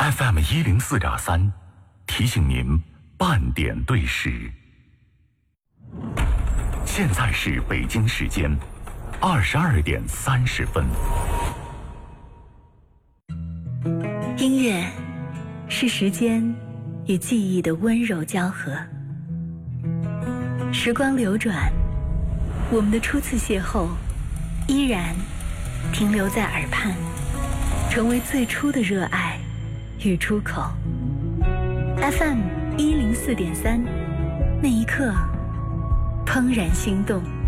FM104.3，提醒您半点对时。现在是北京时间22点30分。 音乐是时间与记忆的温柔交合。时光流转，我们的初次邂逅依然停留在耳畔，成为最初的热爱与出口。FM104.3，那一刻怦然心动。